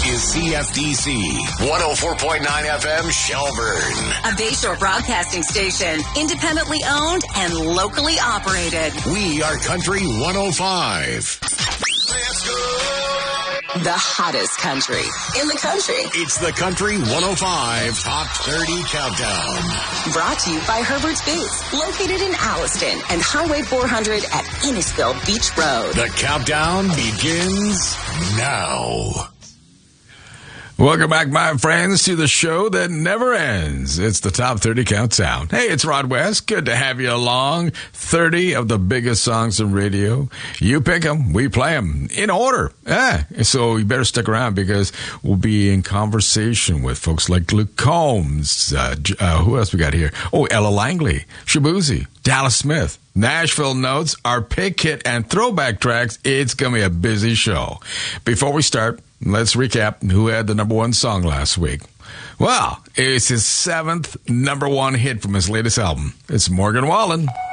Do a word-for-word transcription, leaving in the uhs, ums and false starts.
is C F D C one oh four point nine F M Shelburne. A Bayshore broadcasting station, independently owned and locally operated. We are Country one oh five. Let's go. The hottest country in the country. It's the Country one oh five Top thirty Countdown. Brought to you by Herbert's Boots, located in Alliston and Highway four hundred at Innisfil Beach Road. The countdown begins now. Welcome back, my friends, to the show that never ends. It's the Top thirty Countdown. Hey, it's Rod West. Good to have you along. thirty of the biggest songs in radio. You pick them, we play them in order. Yeah. So you better stick around because we'll be in conversation with folks like Luke Combs. Uh, uh, who else we got here? Oh, Ella Langley, Shabuzi, Dallas Smith, Nashville Notes, our pick hit and throwback tracks. It's going to be a busy show. Before we start, let's recap who had the number one song last week. Well, it's his seventh number one hit from his latest album. It's Morgan Wallen.